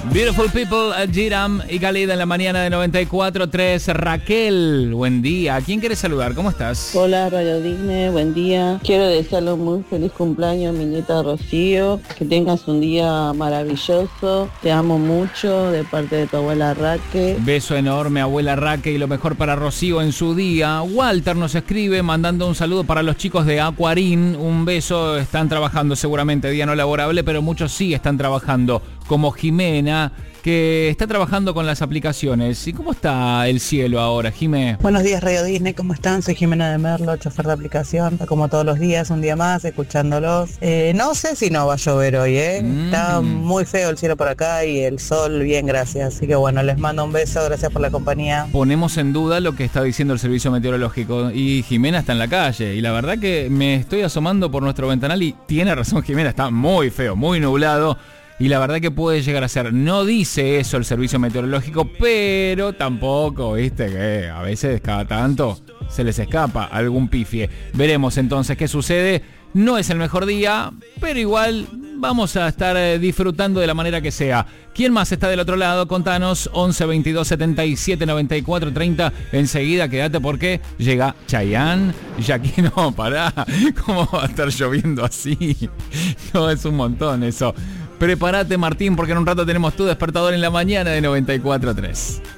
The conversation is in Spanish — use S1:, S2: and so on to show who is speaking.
S1: Beautiful People, Giram y Khalid en la mañana de 94.3. Raquel, buen día. ¿A quién quieres saludar? ¿Cómo estás?
S2: Hola, Radio Disney, buen día. Quiero desearle un muy feliz cumpleaños a mi nieta Rocío. Que tengas un día maravilloso. Te amo mucho de parte de tu abuela Raquel.
S1: Beso enorme, abuela Raquel, y lo mejor para Rocío en su día. Walter nos escribe mandando un saludo para los chicos de Aquarín. Un beso, están trabajando seguramente día no laborable, pero muchos sí están trabajando, como Jimena, que está trabajando con las aplicaciones. ¿Y cómo está el cielo ahora, Jimé?
S3: Buenos días, Radio Disney, ¿cómo están? Soy Jimena de Merlo, chofer de aplicación, como todos los días, un día más, escuchándolos. No sé si no va a llover hoy, Está muy feo el cielo por acá y el sol, bien, gracias. Así que bueno, les mando un beso, gracias por la compañía.
S1: Ponemos en duda lo que está diciendo el servicio meteorológico y Jimena está en la calle. Y la verdad que me estoy asomando por nuestro ventanal y tiene razón Jimena, está muy feo, muy nublado. Y la verdad que puede llegar a ser, no dice eso el servicio meteorológico, pero tampoco, viste, que a veces cada tanto se les escapa algún pifie. Veremos entonces qué sucede. No es el mejor día, pero igual vamos a estar disfrutando de la manera que sea. ¿Quién más está del otro lado? Contanos, 11 22 77 94 30. Enseguida quédate porque llega Chayanne. Y aquí no, pará. ¿Cómo va a estar lloviendo así? No, es un montón eso. Prepárate, Martín, porque en un rato tenemos tu despertador en la mañana de 94.3.